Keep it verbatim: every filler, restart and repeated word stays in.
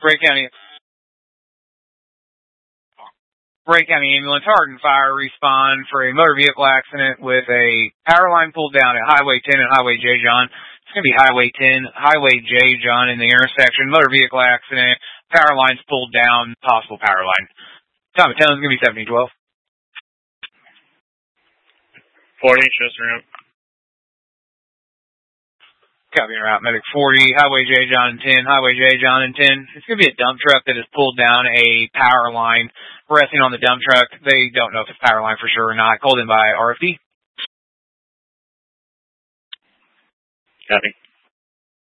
Wright County. Wright County Ambulance, Hardin Fire respond for a motor vehicle accident with a power line pulled down at Highway ten and Highway J. John. It's going to be Highway ten, Highway J. John in the intersection. Motor vehicle accident, power lines pulled down, possible power line. Time of town is going to be seventeen twelve. forty, just around. Copy and route, medic forty, Highway J. John and ten, Highway J. John and ten. It's going to be a dump truck that has pulled down a power line resting on the dump truck. They don't know if it's power line for sure or not. Called in by R F D. Copy.